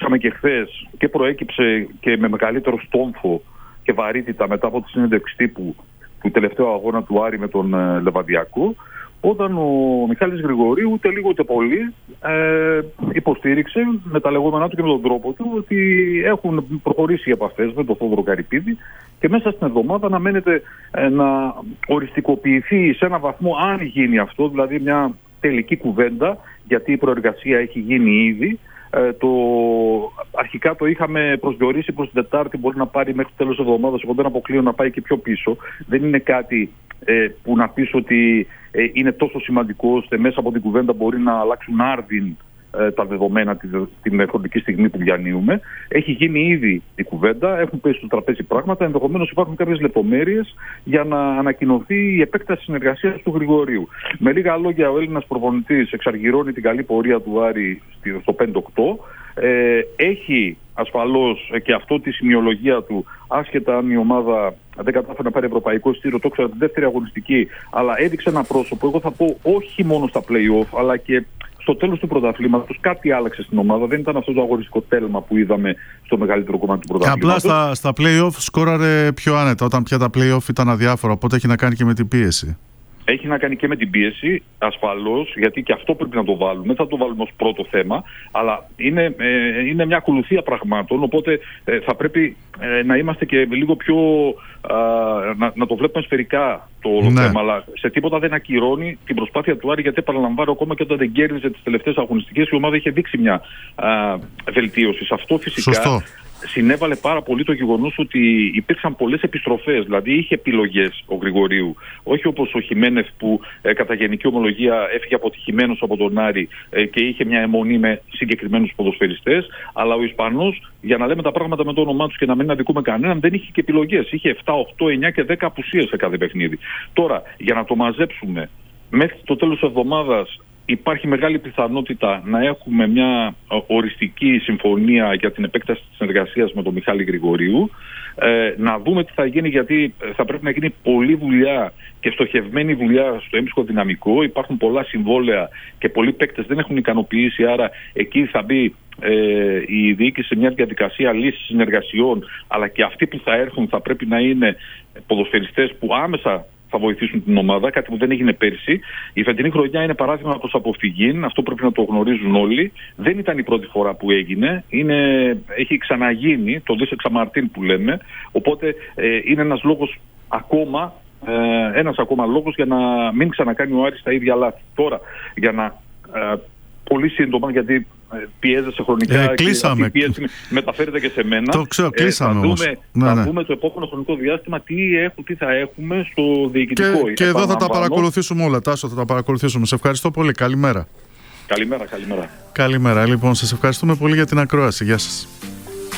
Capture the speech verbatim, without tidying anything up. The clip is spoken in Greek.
είχαμε και χθες και προέκυψε και με μεγαλύτερο στόμφο και βαρύτητα μετά από τη συνέντευξη τύπου του τελευταίου αγώνα του Άρη με τον ε, Λεβαδιακό, όταν ο Μιχάλης Γρηγορίου ούτε λίγο ούτε πολύ ε, υποστήριξε με τα λεγόμενά του και με τον τρόπο του ότι έχουν προχωρήσει οι επαφές με τον Θόδωρο Καρυπίδη και μέσα στην εβδομάδα αναμένεται ε, να οριστικοποιηθεί σε ένα βαθμό, αν γίνει αυτό, δηλαδή μια τελική κουβέντα, γιατί η προεργασία έχει γίνει ήδη. Ε, το, αρχικά το είχαμε προσδιορίσει προς την Τετάρτη, μπορεί να πάρει μέχρι το τέλος της εβδομάδας, εγώ δεν αποκλείω να πάει και πιο πίσω. Δεν είναι κάτι ε, που να πεις ότι ε, είναι τόσο σημαντικό ώστε μέσα από την κουβέντα μπορεί να αλλάξουν άρδιν ε, τα δεδομένα την χρονική στιγμή που διανύουμε. Έχει γίνει ήδη η κουβέντα, έχουν πέσει στο τραπέζι πράγματα, ενδεχομένως υπάρχουν κάποιες λεπτομέρειες για να ανακοινωθεί η επέκταση συνεργασίας του Γρηγορίου. Με λίγα λόγια, ο Έλληνας προπονητής εξαργυρώνει την καλή πορεία του Άρη στο πέντε οκτώ. Ε, έχει ασφαλώς και αυτό τη σημειολογία του, άσχετα αν η ομάδα δεν κατάφερε να πάρει ευρωπαϊκό εισιτήριο, το ξέρω την δεύτερη αγωνιστική, αλλά έδειξε ένα πρόσωπο, εγώ θα πω όχι μόνο στα play-off, αλλά και στο τέλος του πρωταθλήματος κάτι άλλαξε στην ομάδα. Δεν ήταν αυτό το αγωνιστικό τέλμα που είδαμε στο μεγαλύτερο κομμάτι του πρωταθλήματος. Και απλά στα, στα play-off σκόραρε πιο άνετα, όταν πια τα play-off ήταν αδιάφορα, οπότε έχει να κάνει και με την πίεση. Έχει να κάνει και με την πίεση, ασφαλώς, γιατί και αυτό πρέπει να το βάλουμε. Δεν θα το βάλουμε ως πρώτο θέμα, αλλά είναι, ε, είναι μια ακολουθία πραγμάτων, οπότε ε, θα πρέπει ε, να είμαστε και λίγο πιο... Ε, να, να το βλέπουμε σφαιρικά το όλο ναι. θέμα, αλλά σε τίποτα δεν ακυρώνει την προσπάθεια του Άρη, γιατί επαναλαμβάνω, ακόμα και όταν δεν κέρδιζε τις τελευταίες αγωνιστικές, η ομάδα είχε δείξει μια ε, βελτίωση. Σε αυτό φυσικά... Σωστό. Συνέβαλε πάρα πολύ το γεγονός ότι υπήρξαν πολλές επιστροφές, δηλαδή είχε επιλογές ο Γρηγορίου. Όχι όπως ο Χιμένεθ που ε, κατά γενική ομολογία έφυγε αποτυχημένος από τον Άρη ε, και είχε μια αιμονή με συγκεκριμένους ποδοσφαιριστές, αλλά ο Ισπανός, για να λέμε τα πράγματα με το όνομά τους και να μην αδικούμε κανέναν, δεν είχε και επιλογές. Είχε επτά, οκτώ, εννιά και δέκα απουσίες σε κάθε παιχνίδι. Τώρα, για να το μαζέψουμε μέχρι το τέλος της εβδομάδας, υπάρχει μεγάλη πιθανότητα να έχουμε μια οριστική συμφωνία για την επέκταση της συνεργασίας με τον Μιχάλη Γρηγορίου. Ε, να δούμε τι θα γίνει, γιατί θα πρέπει να γίνει πολλή δουλειά και στοχευμένη δουλειά στο έμψυχο δυναμικό. Υπάρχουν πολλά συμβόλαια και πολλοί παίκτες δεν έχουν ικανοποιήσει, άρα εκεί θα μπει ε, η διοίκηση σε μια διαδικασία λύσης συνεργασιών, αλλά και αυτοί που θα έρθουν θα πρέπει να είναι ποδοσφαιριστές που άμεσα θα βοηθήσουν την ομάδα, κάτι που δεν έγινε πέρσι. Η φετινή χρονιά είναι παράδειγμα προς αποφυγή, αυτό πρέπει να το γνωρίζουν όλοι. Δεν ήταν η πρώτη φορά που έγινε, είναι, έχει ξαναγίνει, το δις εξαμαρτίν που λέμε, οπότε ε, είναι ένας λόγος ακόμα, ε, ένας ακόμα λόγος για να μην ξανακάνει ο Άρης τα ίδια λάθη. Τώρα, για να ε, πολύ σύντομα, γιατί πιέζεσαι χρονικά ε, και αυτή η πίεση μεταφέρεται και σε μένα. Το ξέρω, κλείσαμε ε, θα όμως. δούμε, ναι, θα ναι. δούμε το επόμενο χρονικό διάστημα τι, έχω, τι θα έχουμε στο διοικητικό. Και, και εδώ θα τα παρακολουθήσουμε όλα, Τάσο, θα τα παρακολουθήσουμε. Σε ευχαριστώ πολύ. Καλημέρα. Καλημέρα, καλημέρα. Καλημέρα. Λοιπόν, σας ευχαριστούμε πολύ για την ακρόαση. Γεια σας.